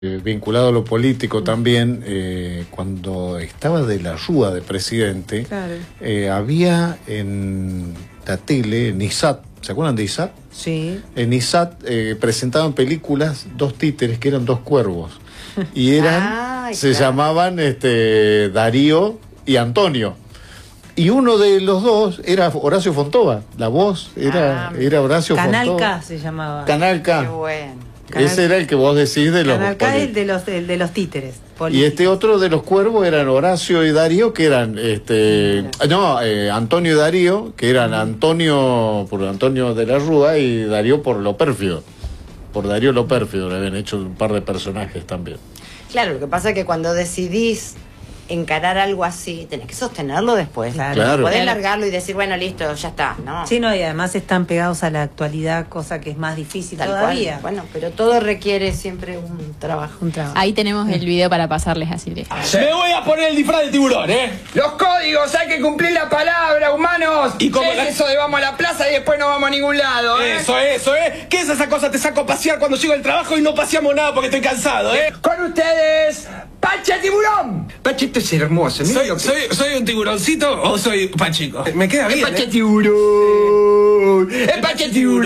vinculado a lo político también, cuando estaba de la Rúa de presidente, claro, había en la tele, en ISAT, ¿se acuerdan de ISAT? Sí. En ISAT presentaban películas, dos títeres que eran dos cuervos, y eran, se llamaban Darío y Antonio. Y uno de los dos era Horacio Fontova, la voz era Horacio Canal Fontova. K se llamaba. Canal K. Qué bueno. Ese era el que vos decís de los... Canal K es de los títeres. Y este otro de los cuervos eran Horacio y Darío, que eran... Antonio y Darío, que eran Antonio por Antonio de la Rúa y Darío por lo pérfido. Por Darío lo pérfido, le habían hecho un par de personajes también. Claro, lo que pasa es que cuando decidís encarar algo así, tenés que sostenerlo después. Claro. Podés largarlo y decir, bueno, listo, ya está, ¿no? Sí, no, y además están pegados a la actualidad, cosa que es más difícil Tal todavía. cual. Bueno, pero todo requiere siempre un trabajo. Ahí tenemos el video para pasarles así. Me voy a poner el disfraz de tiburón, ¿eh? Los códigos, hay que cumplir la palabra, humanos. ¿Y cómo es eso de vamos a la plaza y después no vamos a ningún lado, ¿eh? Eso, ¿eh? ¿Qué es esa cosa? Te saco a pasear cuando llego al trabajo y no paseamos nada porque estoy cansado, ¿eh? Con ustedes, Pache Tiburón. Pache, esto es hermoso. ¿Soy un tiburoncito o soy Pachico? Me queda bien, Pache Tiburón. Pache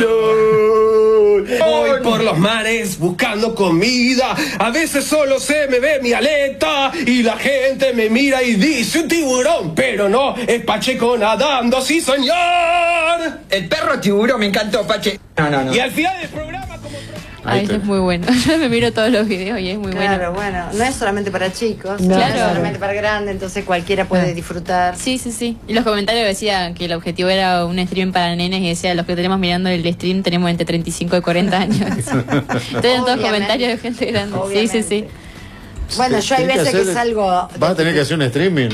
Tiburón. Voy por los mares buscando comida. A veces solo se me ve mi aleta y la gente me mira y dice un tiburón, pero no, es Pacheco nadando, sí señor. El perro tiburón, me encantó, Pache. No. Y al final del programa como... Ay, es muy bueno. Yo me miro todos los videos y es muy bueno. Claro, bueno, no es solamente para chicos, No. no es Claro. solamente para grandes, entonces cualquiera puede disfrutar. Sí. Y los comentarios decían que el objetivo era un stream para nenes y decía, los que tenemos mirando el stream tenemos entre 35 y 40 años. Entonces todos Obviamente. comentarios de gente grande. Obviamente. Sí. Bueno, yo hay veces que salgo... Vas a tener que hacer un streaming.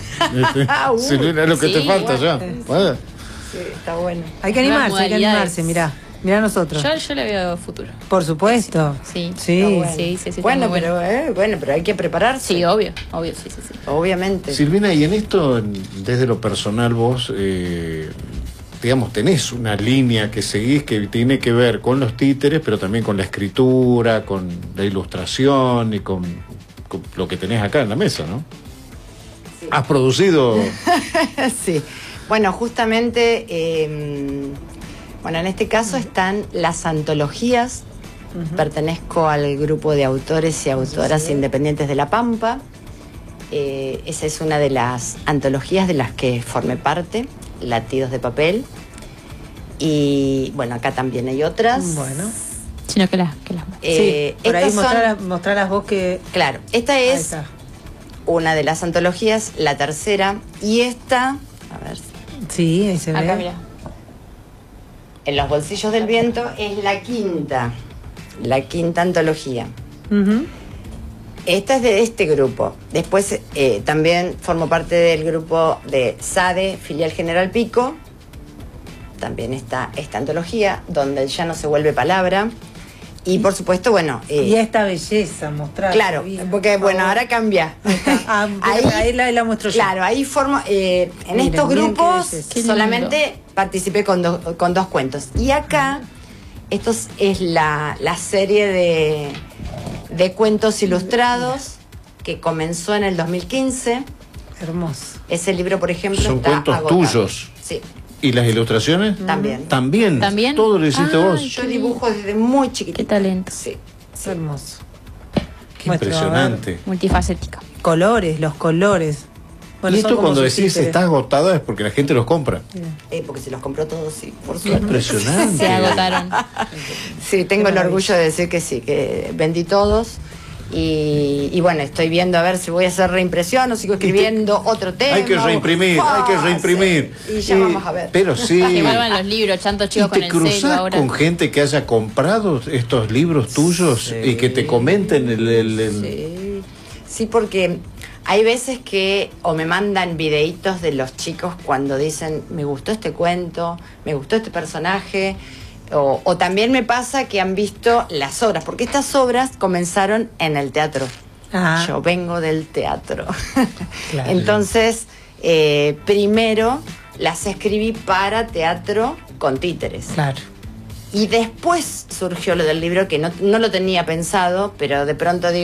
Si no es lo que te Sí, falta ya. Bueno. Sí, está bueno. Hay que Nuevas animarse, modalidades. mirá nosotros. Yo le veo futuro. Por supuesto. Sí. Sí. Sí, Bueno, está muy pero, pero hay que prepararse. Sí, obvio, sí. Obviamente. Silvina, y en esto, desde lo personal, vos, digamos, tenés una línea que seguís que tiene que ver con los títeres, pero también con la escritura, con la ilustración y con lo que tenés acá en la mesa, ¿no? Sí. ¿Has producido? Sí. Bueno, justamente, bueno, en este caso están las antologías. Pertenezco al grupo de autores y autoras independientes de La Pampa. Esa es una de las antologías de las que formé parte, Latidos de Papel. Y bueno, acá también hay otras. Bueno. Sino que las Sí, por ahí estas mostrarás vos que... Claro, esta Ahí es está. una de las antologías, la tercera, y esta, a ver, Sí, ahí se ve. acá, mira. En los bolsillos del viento, es la quinta antología. Ujú. Esta es de este grupo. Después también formo parte del grupo de SADE, filial General Pico. También está esta antología, donde ya no se vuelve palabra. Y por supuesto, bueno... Y esta belleza, mostrar. claro, porque bueno, ahora cambia. Ahí la muestro yo. Claro, ahí formo... en Miren, estos miren grupos qué belleza. Qué lindo. solamente participé con dos cuentos. Y acá, esto es la serie de cuentos ilustrados que comenzó en el 2015. Hermoso. Ese libro, por ejemplo, Son está cuentos agotado. tuyos. Sí, ¿Y las ilustraciones? también. También. Todo lo hiciste vos. Yo dibujo desde muy chiquitita. Qué talento. Sí. Hermoso. Qué Muestro, impresionante. Multifacética. Colores, los colores. Bueno, Y son esto como cuando sus decís títeres. está agotado es porque la gente los compra. Porque se los compró todos, sí, por Qué suerte. impresionante. Se agotaron. Sí, tengo el orgullo de decir que sí, que vendí todos. Y bueno, estoy viendo a ver si voy a hacer reimpresión o sigo escribiendo otro tema. Hay que reimprimir, hay que reimprimir. Y ya vamos a ver. Pero sí. Que vuelvan los libros, chantos ¿Y chicos con te el celu cruzás ahora. con gente que haya comprado estos libros tuyos y que te comenten Sí, porque hay veces que o me mandan videitos de los chicos cuando dicen, me gustó este cuento, me gustó este personaje, o también me pasa que han visto las obras, porque estas obras comenzaron en el teatro. Ah. Yo vengo del teatro. Claro. Entonces, primero las escribí para teatro con títeres. Claro. Y después surgió lo del libro, que no lo tenía pensado, pero de pronto digo,